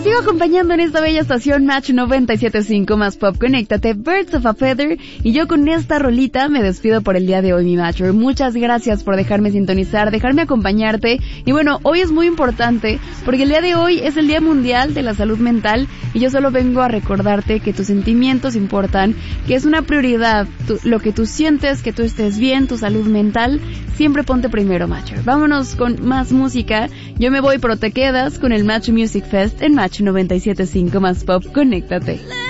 sigo acompañando en esta bella estación Match 97.5 más Pop. Conéctate, Birds of a Feather. Y yo con esta rolita me despido por el día de hoy, mi Matcher. Muchas gracias por dejarme sintonizar, dejarme acompañarte. Y bueno, hoy es muy importante porque el día de hoy es el Día Mundial de la Salud Mental. Y yo solo vengo a recordarte que tus sentimientos importan, que es una prioridad. Lo que tú sientes, que tú estés bien, tu salud mental, siempre ponte primero, Matcher. Vámonos con más música. Yo me voy, pero te quedas con el Match Music Fest en Match 97.5 más Pop. Conéctate.